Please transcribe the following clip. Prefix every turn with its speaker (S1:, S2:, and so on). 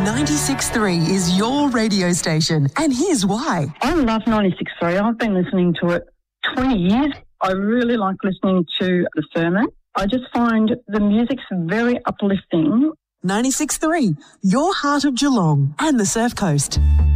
S1: 96.3 is your radio station, and here's why.
S2: I love 96.3. I've been listening to it 20 years. I really like listening to the sermon. I just find the music's very uplifting.
S1: 96.3, your heart of Geelong and the Surf Coast.